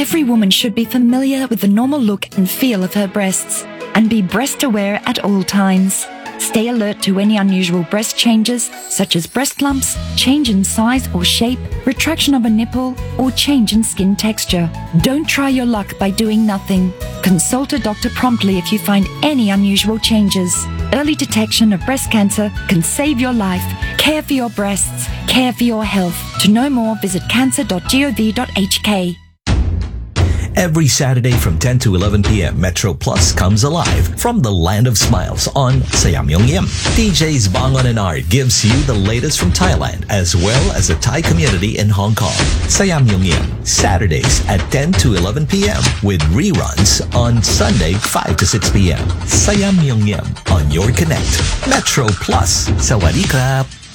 Every woman should be familiar with the normal look and feel of her breasts and be breast aware at all times. Stay alert to any unusual breast changes, such as breast lumps, change in size or shape, retraction of a nipple, or change in skin texture. Don't try your luck by doing nothing. Consult a doctor promptly if you find any unusual changes. Early detection of breast cancer can save your life. Care for your breasts. Care for your health. To know more, visit cancer.gov.hk. Every Saturday from 10 to 11 p.m., Metro Plus comes alive from the Land of Smiles on Sayamyongyem. DJs Bangon and Art gives you the latest from Thailand as well as the Thai community in Hong Kong. Sayamyongyem, Saturdays at 10 to 11 p.m. with reruns on Sunday 5 to 6 p.m. Sayamyongyem on your Connect. Metro Plus. Sawadee krap.